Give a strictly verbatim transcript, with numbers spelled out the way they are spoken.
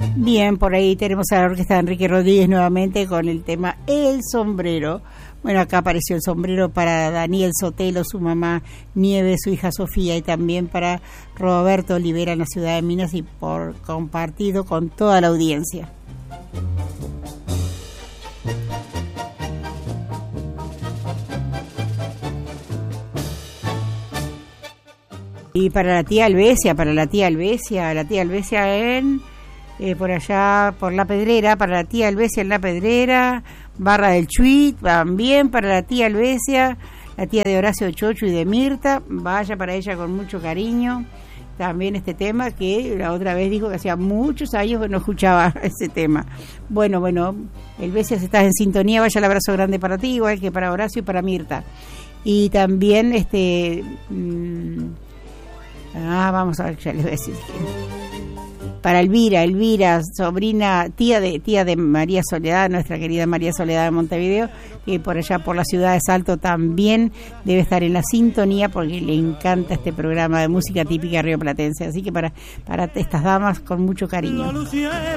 Bien, por ahí tenemos a la orquesta de Enrique Rodríguez nuevamente con el tema El Sombrero. Bueno, acá apareció el sombrero para Daniel Sotelo, su mamá Nieves, su hija Sofía, y también para Roberto Olivera en la ciudad de Minas, y por compartido con toda la audiencia. Y para la tía Albesia, para la tía Albesia, la tía Albesia en... Eh, por allá, por La Pedrera, para la tía Albesia en La Pedrera, Barra del Chuy, también para la tía Albesia, la tía de Horacio Chocho y de Mirta, vaya para ella con mucho cariño. También este tema que la otra vez dijo que hacía muchos años que no escuchaba ese tema. Bueno, bueno, Albesia, si estás en sintonía, vaya el abrazo grande para ti, igual que para Horacio y para Mirta. Y también, este... Mmm, ah, vamos a ver, ya les voy a decir... para Elvira, Elvira, sobrina, tía de tía de María Soledad, nuestra querida María Soledad de Montevideo, que por allá por la ciudad de Salto también debe estar en la sintonía porque le encanta este programa de música típica rioplatense. Así que para, para estas damas con mucho cariño.